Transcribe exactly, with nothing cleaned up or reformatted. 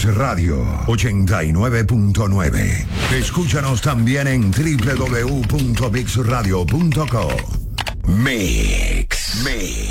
Radio ochenta y nueve punto nueve. Escúchanos también en doble u doble u doble u punto mix radio punto co. Mix. Mix.